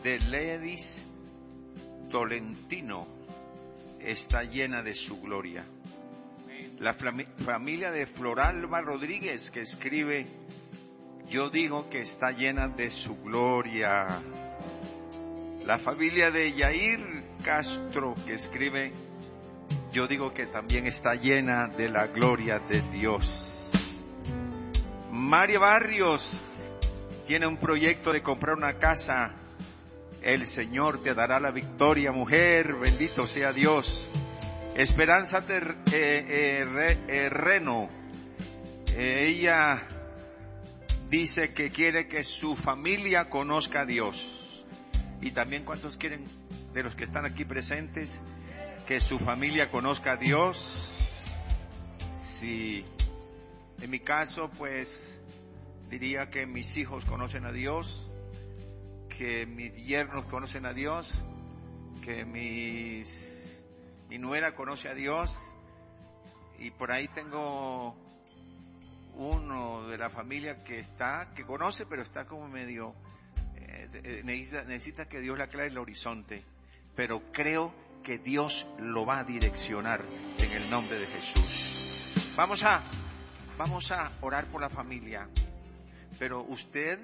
de Ledis Tolentino está llena de su gloria. La familia de Floralba Rodríguez, que escribe: yo digo que está llena de su gloria. La familia de Yair Castro, que escribe: yo digo que también está llena de la gloria de Dios. María Barrios tiene un proyecto de comprar una casa. El Señor te dará la victoria, mujer, bendito sea Dios. Esperanza Reno, ella dice que quiere que su familia conozca a Dios. Y también, ¿cuántos quieren, de los que están aquí presentes, que su familia conozca a Dios? Sí. En mi caso, pues, diría que mis hijos conocen a Dios, que mis yernos conocen a Dios, que mi nuera conoce a Dios, y por ahí tengo uno de la familia que conoce, pero está como medio, necesita que Dios le aclare el horizonte, pero creo que Dios lo va a direccionar en el nombre de Jesús. Vamos a orar por la familia, pero usted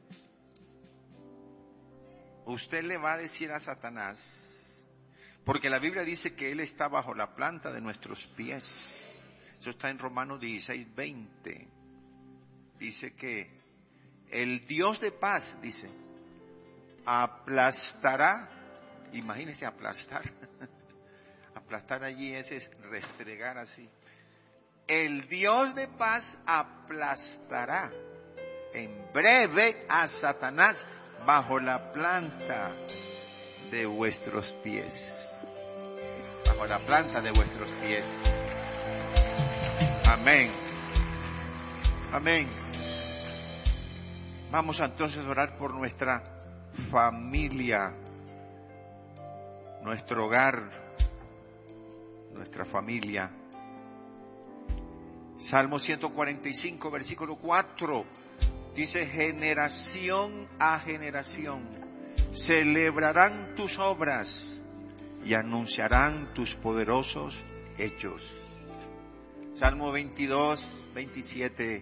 le va a decir a Satanás, porque la Biblia dice que Él está bajo la planta de nuestros pies. Eso está en Romanos 16:20. Dice que el Dios de paz, dice, aplastará. Imagínese aplastar. Aplastar allí es restregar así. El Dios de paz aplastará en breve a Satanás bajo la planta de vuestros pies. Bajo la planta de vuestros pies. Amén. Amén. Vamos entonces a orar por nuestra familia, nuestro hogar, nuestra familia. Salmo 145, versículo 4, dice: generación a generación celebrarán tus obras y anunciarán tus poderosos hechos. Salmo 22, 27,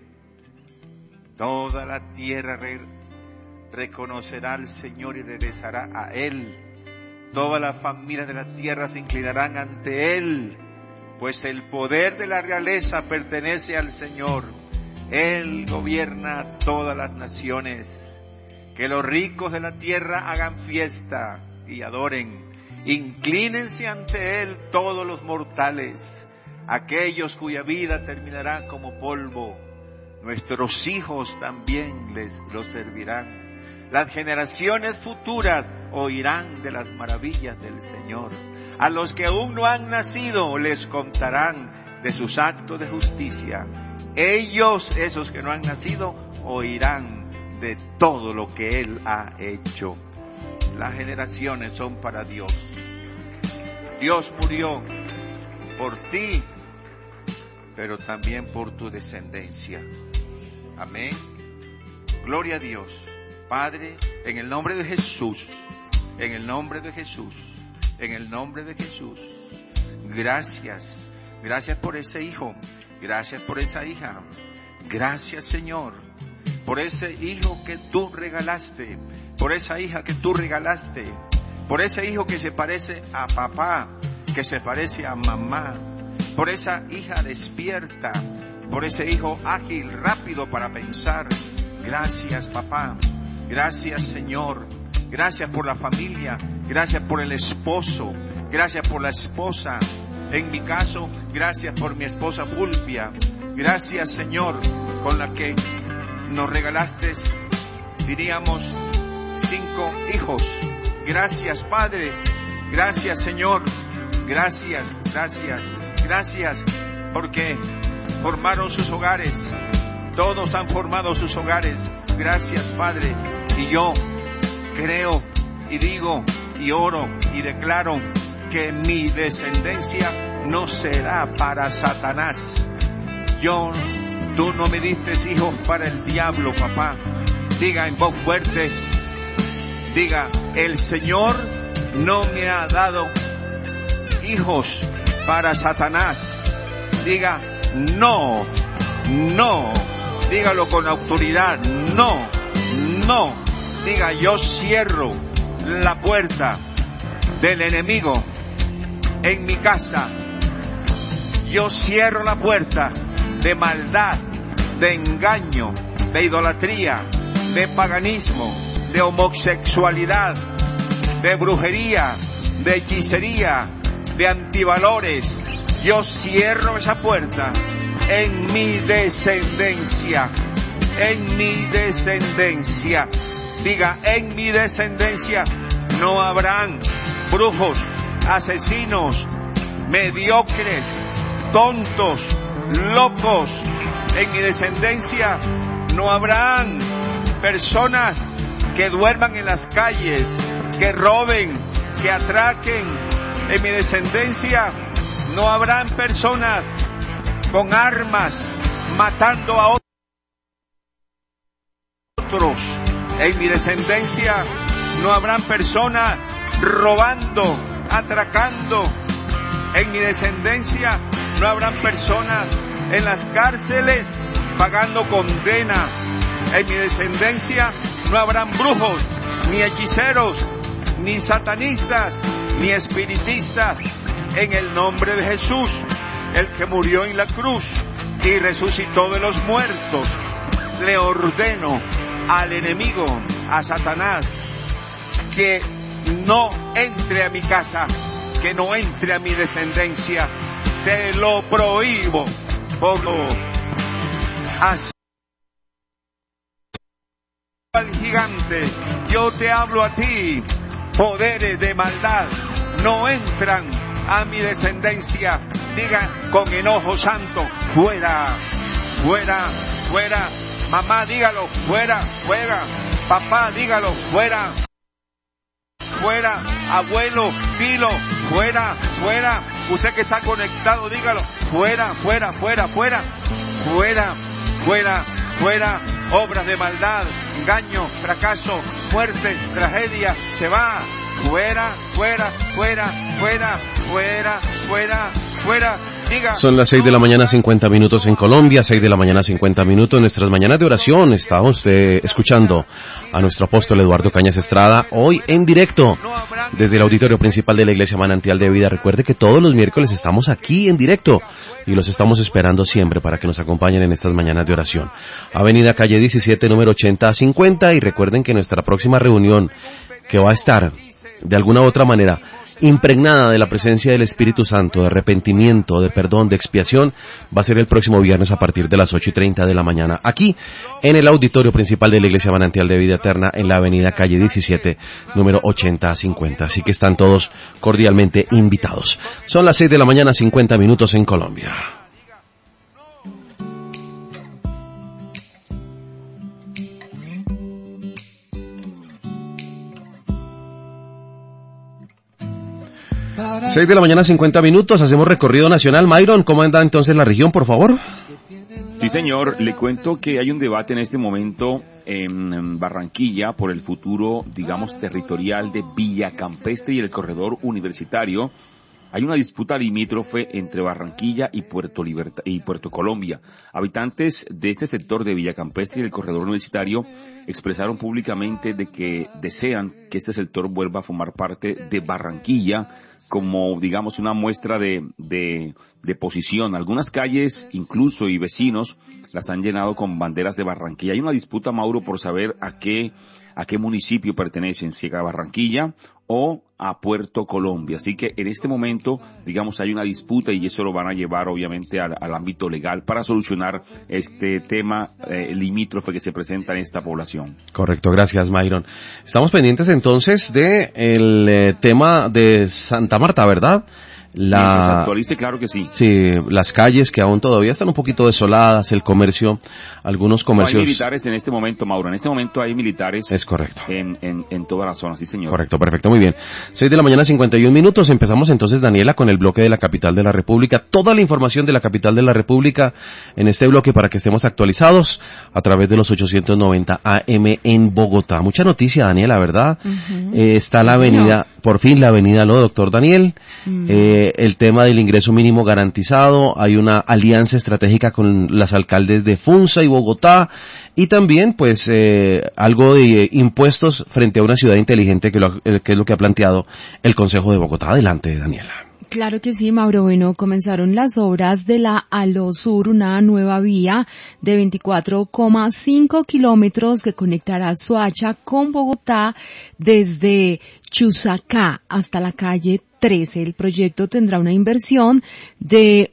toda la tierra reconocerá al Señor y regresará a Él. Todas las familias de la tierra se inclinarán ante Él, pues el poder de la realeza pertenece al Señor. Él gobierna todas las naciones. Que los ricos de la tierra hagan fiesta y adoren. Inclínense ante Él todos los mortales, aquellos cuya vida terminará como polvo. Nuestros hijos también los servirán. Las generaciones futuras oirán de las maravillas del Señor. A los que aún no han nacido les contarán de sus actos de justicia. Ellos, esos que no han nacido, oirán de todo lo que Él ha hecho. Las generaciones son para Dios. Dios murió por ti, pero también por tu descendencia. Amén. Gloria a Dios. Padre, en el nombre de Jesús, en el nombre de Jesús, en el nombre de Jesús, gracias. Gracias por ese hijo, gracias por esa hija. Gracias, Señor, por ese hijo que tú regalaste, por esa hija que tú regalaste, por ese hijo que se parece a papá, que se parece a mamá, por esa hija despierta, por ese hijo ágil, rápido para pensar. Gracias, papá. Gracias, Señor. Gracias por la familia. Gracias por el esposo. Gracias por la esposa. En mi caso, gracias por mi esposa Fulvia. Gracias, Señor, con la que nos regalaste, diríamos, 5 hijos. Gracias, Padre. Gracias, Señor. Gracias, gracias, gracias, porque formaron sus hogares. Todos han formado sus hogares. Gracias, Padre. Y yo creo y digo y oro y declaro que mi descendencia no será para Satanás. Tú no me diste hijos para el diablo, papá. Diga en voz fuerte, diga el Señor no me ha dado hijos para Satanás. Diga, no, no. Dígalo con autoridad, no, no. Diga, yo cierro la puerta del enemigo en mi casa. Yo cierro la puerta de maldad, de engaño, de idolatría, de paganismo, de homosexualidad, de brujería, de hechicería, de antivalores. Yo cierro esa puerta en mi descendencia, en mi descendencia. Diga, en mi descendencia no habrán brujos, asesinos, mediocres, tontos, locos. En mi descendencia no habrán personas que duerman en las calles, que roben, que atraquen. En mi descendencia no habrán personas con armas matando a otros. En mi descendencia no habrán personas robando, atracando. En mi descendencia no habrán personas en las cárceles pagando condena. En mi descendencia no habrán brujos, ni hechiceros, ni satanistas, ni espiritistas. En el nombre de Jesús, el que murió en la cruz y resucitó de los muertos, le ordeno al enemigo, a Satanás, que no entre a mi casa, que no entre a mi descendencia. Te lo prohíbo por lo así al gigante. Yo te hablo a ti, poderes de maldad no entran a mi descendencia. Diga con enojo santo, fuera, fuera, fuera. Mamá, dígalo, fuera, fuera. Papá, dígalo, fuera, fuera. Abuelo, dilo, fuera, fuera. Usted que está conectado, dígalo, fuera, fuera, fuera, fuera. Fuera, fuera, fuera. Obras de maldad, engaño, fracaso, muerte, tragedia, se va. Fuera, fuera, fuera, fuera, fuera, fuera, fuera. Diga. Son las 6 de la mañana, 50 minutos en Colombia, 6 de la mañana, 50 minutos. Nuestras mañanas de oración. Estamos escuchando a nuestro apóstol Eduardo Cañas Estrada, hoy en directo, desde el auditorio principal de la Iglesia Manantial de Vida. Recuerde que todos los miércoles estamos aquí en directo y los estamos esperando siempre para que nos acompañen en estas mañanas de oración. Avenida Calle 17, número 8050, y recuerden que nuestra próxima reunión, que va a estar de alguna u otra manera impregnada de la presencia del Espíritu Santo, de arrepentimiento, de perdón, de expiación, va a ser el próximo viernes a partir de las 8:30 de la mañana, aquí en el auditorio principal de la Iglesia Manantial de Vida Eterna, en la avenida Calle 17, número 8050. Así que están todos cordialmente invitados. Son las 6 de la mañana, 50 minutos en Colombia. Seis de la mañana, 50 minutos, hacemos recorrido nacional. Myron, ¿cómo anda entonces la región, por favor? Sí, señor, le cuento que hay un debate en este momento en Barranquilla por el futuro, digamos, territorial de Villa Campestre y el corredor universitario. Hay una disputa limítrofe entre Barranquilla y Puerto Colombia. Habitantes de este sector de Villa Campestre y el corredor universitario expresaron públicamente de que desean que este sector vuelva a formar parte de Barranquilla como, digamos, una muestra de posición. Algunas calles, incluso, y vecinos, las han llenado con banderas de Barranquilla. Hay una disputa, Mauro, por saber a qué municipio pertenecen, si a Barranquilla o a Puerto Colombia. Así que en este momento, digamos, hay una disputa y eso lo van a llevar obviamente al ámbito legal para solucionar este tema limítrofe que se presenta en esta población. Correcto, gracias, Myron. Estamos pendientes entonces de el tema de Santa Marta, ¿verdad? Que se actualice, claro que sí. Sí, las calles que aún todavía están un poquito desoladas, el comercio, algunos comercios. No hay militares en este momento, Mauro. En este momento hay militares. Es correcto. En toda la zona, sí, señor. Correcto, perfecto, muy bien. 6:51 a.m. Empezamos entonces, Daniela, con el bloque de la capital de la República. Toda la información de la capital de la República en este bloque para que estemos actualizados a través de los 890 AM en Bogotá. Mucha noticia, Daniela, ¿verdad? Está la avenida, por fin la avenida, ¿no, doctor Daniel? El tema del ingreso mínimo garantizado, hay una alianza estratégica con las alcaldes de Funza y Bogotá, y también pues algo de impuestos frente a una ciudad inteligente que es lo que ha planteado el Consejo de Bogotá. Adelante, Daniela. Claro que sí, Mauro. Bueno, comenzaron las obras de la Alosur, una nueva vía de 24,5 kilómetros que conectará Soacha con Bogotá desde Chusacá hasta la calle 13. El proyecto tendrá una inversión de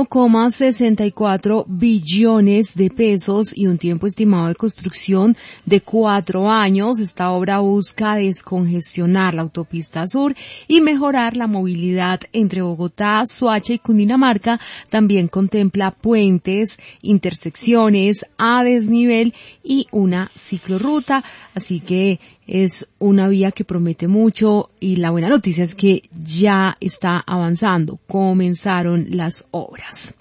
1,64 billones de pesos y un tiempo estimado de construcción de 4 años. Esta obra busca descongestionar la autopista sur y mejorar la movilidad entre Bogotá, Soacha y Cundinamarca. También contempla puentes, intersecciones a desnivel y una ciclorruta. Así que es una vía que promete mucho y la buena noticia es que ya está avanzando. Comenzaron las obras.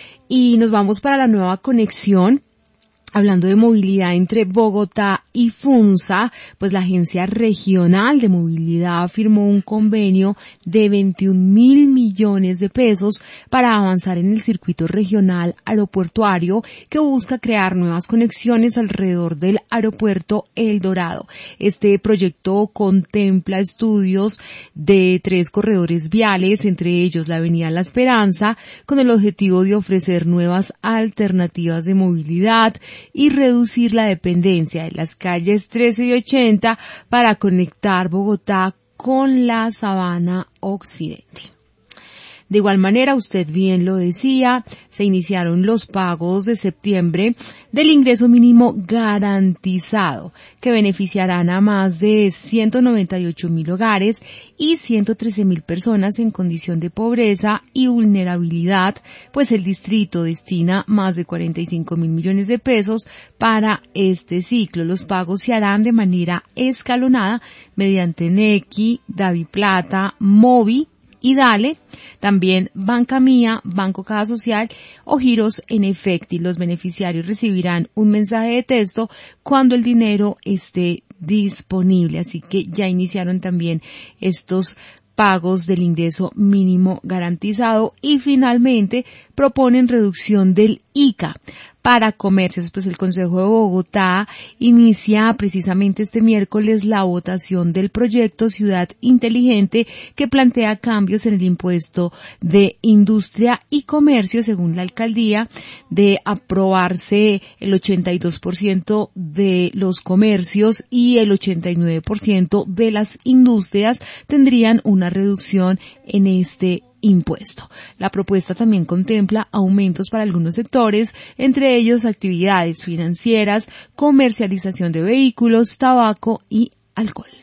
Y nos vamos para la nueva conexión. Hablando de movilidad entre Bogotá y Funza, pues la Agencia Regional de Movilidad firmó un convenio de 21.000 millones de pesos para avanzar en el circuito regional aeropuertuario que busca crear nuevas conexiones alrededor del aeropuerto El Dorado. Este proyecto contempla estudios de 3 corredores viales, entre ellos la Avenida La Esperanza, con el objetivo de ofrecer nuevas alternativas de movilidad y reducir la dependencia de las calles 13 y 80 para conectar Bogotá con la Sabana Occidente. De igual manera, usted bien lo decía, se iniciaron los pagos de septiembre del ingreso mínimo garantizado, que beneficiarán a más de 198.000 hogares y 113.000 personas en condición de pobreza y vulnerabilidad, pues el distrito destina más de 45.000 millones de pesos para este ciclo. Los pagos se harán de manera escalonada mediante Nequi, DaviPlata, Movi y Dale, también Banca Mía, Banco Caja Social o giros en efecti. Los beneficiarios recibirán un mensaje de texto cuando el dinero esté disponible. Así que ya iniciaron también estos pagos del ingreso mínimo garantizado y finalmente proponen reducción del ICA para comercios. Pues el Consejo de Bogotá inicia precisamente este miércoles la votación del proyecto Ciudad Inteligente que plantea cambios en el impuesto de industria y comercio. Según la alcaldía, de aprobarse el 82% de los comercios y el 89% de las industrias tendrían una reducción en este impuesto. La propuesta también contempla aumentos para algunos sectores, entre ellos actividades financieras, comercialización de vehículos, tabaco y alcohol.